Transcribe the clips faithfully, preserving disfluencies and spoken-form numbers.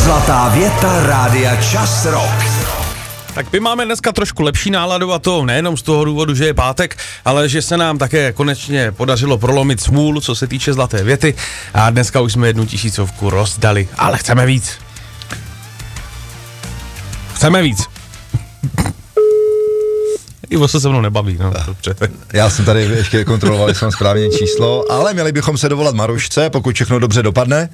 Zlatá věta Rádia Čas Rock. Tak my máme dneska trošku lepší náladu a to nejenom z toho důvodu, že je pátek, ale že se nám také konečně podařilo prolomit smůlu, co se týče zlaté věty a dneska už jsme jednu tisícovku rozdali, ale chceme víc. Chceme víc. Ivo se se mnou nebaví, no, dobře. Já jsem tady ještě kontroloval, jestli mám správně číslo, ale měli bychom se dovolat Marušce, pokud všechno dobře dopadne.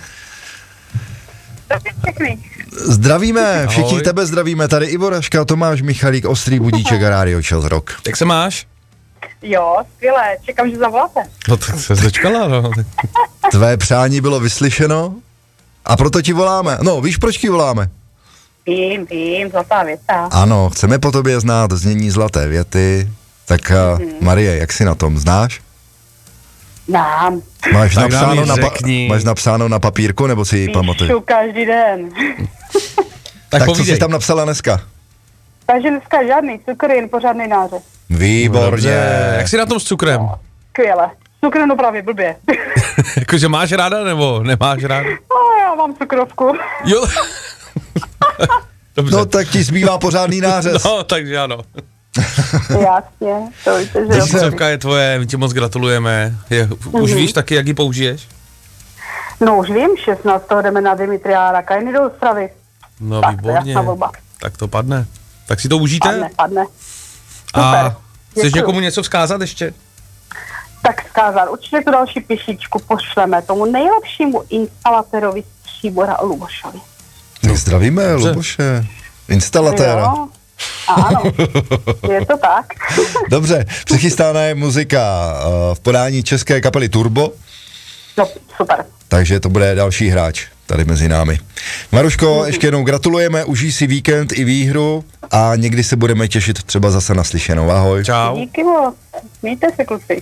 Zdravíme, všichni Ahoj. Tebe zdravíme, tady Ivo Raška, Tomáš Michalík, Ostrý budíček a Rádio Čas Rock. Jak se máš? Jo, skvělé, čekám, že zavoláte. No tak se dočkala, no. Tvé přání bylo vyslyšeno a proto ti voláme. No, víš, proč ti voláme? Vím, vím, zlatá věta. Ano, chceme po tobě znát znění zlaté věty. Tak mm-hmm. Marie, jak jsi na tom, znáš? Znám. Máš Tak nám napsáno, ji na pa- řekni. máš napsáno na papírku, nebo si ji pamatuješ? Píšu každý den. Tak, Tak co povídej. jsi tam napsala dneska? Takže dneska žádný cukr, jen pořádný nářez. Výborně. Dobře. Jak jsi na tom s cukrem? Skvěle. Cukr no právě blbě. Jakože máš ráda nebo nemáš ráda? No, já mám cukrovku. Jo. Dobře. No tak ti zbývá pořádný nářez. No, takže ano. Jasně, to víte, že jo. Tisícovka je tvoje, my ti moc gratulujeme. Je, už víš taky, jak ji použiješ? No už vím, šestnáctého jdeme na Dimitrija Rakajny do Ostravy. No Tak, to je výborně. jasná volba. Tak to padne. Tak si to užijte? Padne, padne. A Super. chceš Děkuju. někomu něco vzkázat ještě? Tak zkázat, určitě tu další píšičku pošleme tomu nejlepšímu instalatorovi z Příbora Lubošovi. Tak zdravíme, Dobře. Luboše. Instalatéra. Jo, ano, je to tak. Dobře, přichystaná je muzika uh, v podání české kapely Turbo, No, super. takže to bude další hráč tady mezi námi. Maruško, ještě jednou gratulujeme, užij si víkend i výhru a někdy se budeme těšit třeba zase na slyšenou. Ahoj. Čau. Díky moc. Mějte se, kluci.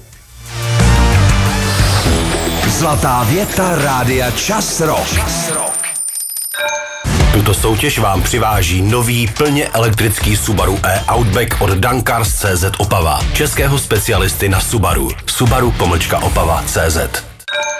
Zlatá věta Rádia Čas Rock. Tuto soutěž vám přiváží nový plně elektrický Subaru e-Outback od Dankars tečka cé zet Opava. Českého specialisty na Subaru. Subaru pomlčka Opava tečka cé zet.